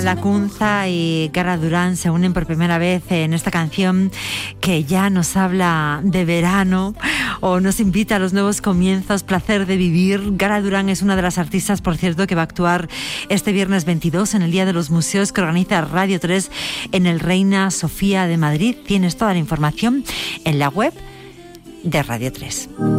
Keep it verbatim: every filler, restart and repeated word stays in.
Lacunza y Gara Durán se unen por primera vez en esta canción que ya nos habla de verano o nos invita a los nuevos comienzos, placer de vivir. Gara Durán es una de las artistas, por cierto, que va a actuar este viernes veintidós en el Día de los Museos que organiza Radio tres en el Reina Sofía de Madrid. Tienes toda la información en la web de Radio tres.